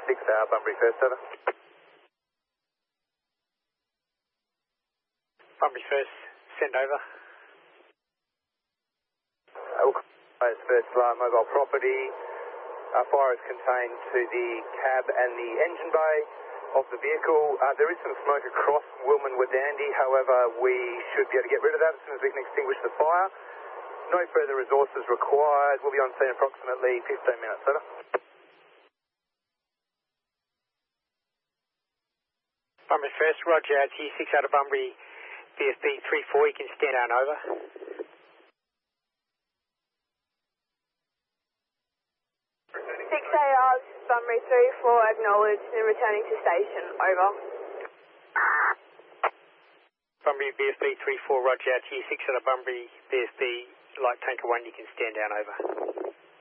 6 Bunbury first, over. Bunbury first, send over. First mobile property. Fire is contained to the cab and the engine bay of the vehicle. There is some smoke across Wilman Wadandi, however, we should be able to get rid of that as soon as we can extinguish the fire. No further resources required. We'll be on scene approximately 15 minutes, over. Bunbury first, roger, T6 out of Bunbury, BFB 34, you can stand down, over. 6AR, Bunbury 34, acknowledged and returning to station, over. Bunbury BFB 34, roger, T6 out of Bunbury, BFB light tanker 1, you can stand down, over.